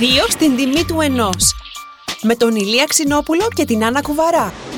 2 στην τιμή του 1. Με τον Ηλία Ξινόπουλο και την Άννα Κουβαρά.